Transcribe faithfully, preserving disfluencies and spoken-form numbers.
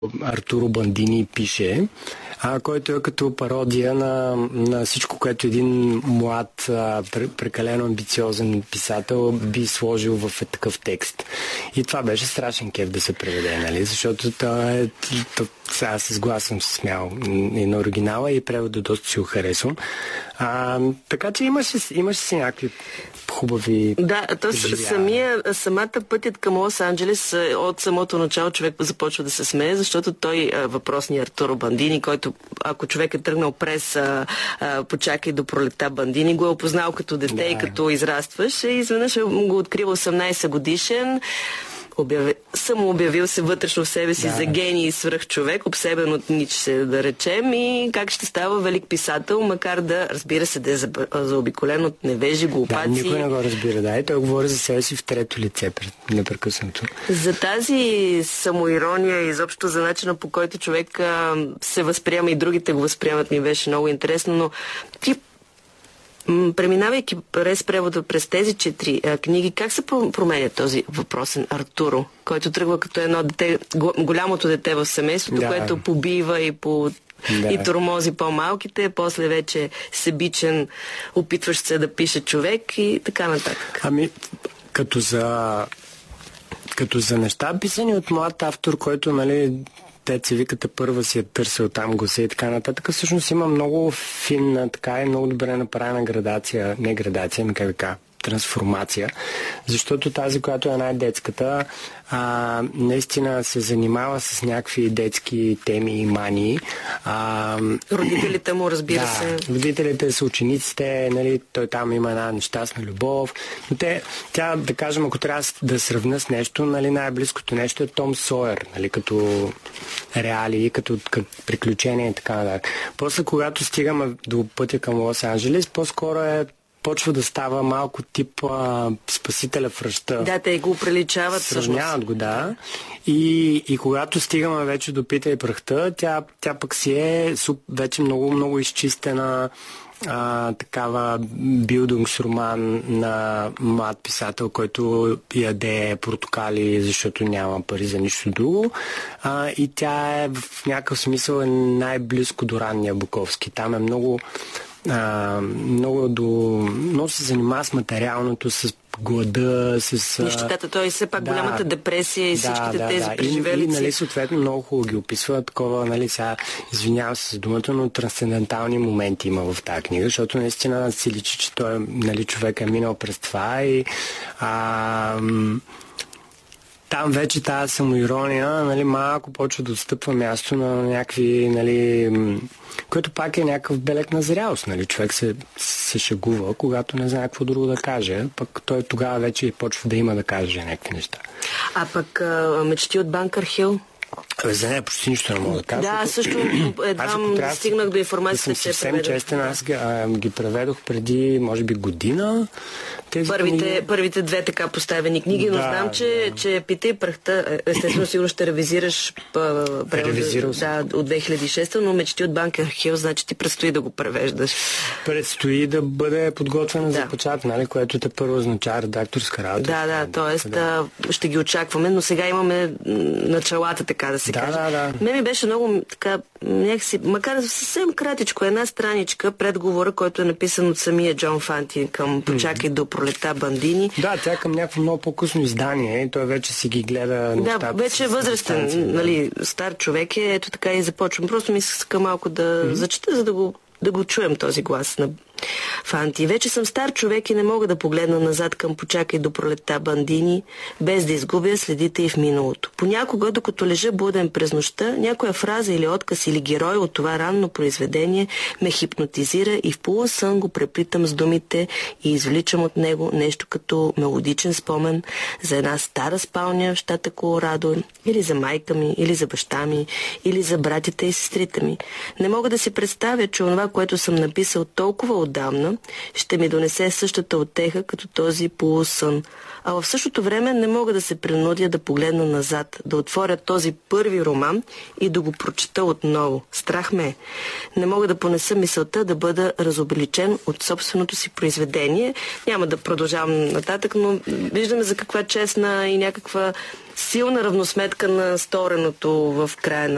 Артуро Бандини пише, а, който е като пародия на, на всичко, което един млад, а, прекалено амбициозен писател би сложил в такъв текст. И това беше страшен кеф да се преведе, нали? Защото това е... Сега с глас съм се смял и на оригинала и превода доста си го харесвам. А, така че имаше, имаше си някакви хубави... Да, то самия, самата пътят към Лос-Анджелес от самото начало човек започва да се смее, защото той, въпросният Артуро Бандини, който ако човек е тръгнал през а, а, Почакай до пролетта Бандини, го е опознал като дете да. И като израстваш, и изведнъж го открива осемнайсет годишен, Обяви... съм обявил се вътрешно в себе си да. За гений и свръхчовек, обсебен от Ницше, да речем, и как ще става велик писател, макар да, разбира се, да е заобиколен от невежи, глупаци. Да, никой не го разбира, да. И той говори за себе си в трето лице, непрекъснато. За тази самоирония и изобщо за начина, по който човек а, се възприема и другите го възприемат, ми беше много интересно, но ти преминавайки през превода през тези четири а, книги, как се променя този въпросен Артуро, който тръгва като едно дете, голямото дете в семейството, да. Което побива и по да. И тормози по-малките, после вече себичен, опитващ се да пише човек и така нататък. Ами, като за като за неща, писани от млад автор, който, нали, те се виката първа си е търсил там го се и така нататък. Всъщност има много финна, така и много добре направена градация, не градация, ми как да кажа, трансформация, защото тази, която е най-детската, а, наистина се занимава с някакви детски теми и мании. А, родителите му, разбира да, се. Родителите са учениците, нали, той там има една нещастна любов, но те, тя, да кажем, ако трябва да сравня с нещо, нали, най-близкото нещо е Том Сойер, нали, като реалии, като, като приключения и така нататък. После, когато стигаме до пътя към Лос-Анджелес, по-скоро е почва да става малко тип а, Спасителя в ръща. Да, те го приличават. Сравняват го, да. И, и когато стигаме вече до Пита и прахта, тя, тя пък си е вече много, много изчистена а, такава билдингсроман на млад писател, който яде портокали, защото няма пари за нищо друго. А, и тя е в някакъв смисъл е най-близко до ранния Буковски. Там е много А, много, до, много се занимава с материалното, с глада, с... Нещата, той все пак да, голямата депресия и всичките да, тези да, преживелици. И, и, нали, съответно, много хубаво ги описва такова, нали, сега извинявам се с думата, но трансцендентални моменти има в тази книга, защото наистина си личи, че той, нали, човек е минал през това и а, там вече тази самоирония, нали, малко почва да отстъпва място на някакви, нали, което пак е някакъв белег на зрялост, нали, човек се, се шегува, когато не знае какво друго да каже, пък той тогава вече почва да има да каже някакви неща. А пък а, мечти от Банкър Хил? Абе, за нея почти нищо не мога да кажа. Да, също едвам стигнах до информацията, да че е съвсем честен, аз ги, а, ги преведох преди, може би, година. Тези първите, книги... първите две така поставени книги, да, но знам, че, да. че Пита и прахта, естествено сигурно ще ревизираш превода, да, от две хиляди и шеста, но мечти от Банкър Хил, значи ти предстои да го превеждаш. Предстои да бъде подготвена да. За печат, нали, което те първо означава редакторска работа. Да, да, т.е. Да. ще ги очакваме, но сега имаме началата, така да се да, каже. Да, да. Ме ми беше много така, някакси, макар съвсем кратичко, една страничка, предговора, който е написан от самия Джон Фанти към Почакай до пролетта Бандини. Да, тя към някакво много по-късно издание и той вече си ги гледа. Да, вече е възрастен, нали, стар човек е, ето така и започвам. Просто ми се иска малко да mm-hmm. зачета, за да го, да го чуем този глас на Фанти. Вече съм стар човек и не мога да погледна назад към Почакай до пролетта Бандини, без да изгубя следите и в миналото. Понякога, докато лежа буден през нощта, някоя фраза или отказ или герой от това ранно произведение ме хипнотизира и в полусън го преплитам с думите и извличам от него нещо като мелодичен спомен за една стара спалня в щата Колорадо, или за майка ми, или за баща ми, или за братите и сестрите ми. Не мога да си представя, че онова, което съм написал толкова отдавна, ще ми донесе същата утеха като този полусън. А в същото време не мога да се принудя да погледна назад, да отворя този първи роман и да го прочета отново. Страх ме е. Не мога да понеса мисълта да бъда разобличен от собственото си произведение. Няма да продължавам нататък, но виждаме за каква честна и някаква силна равносметка на стореното в края на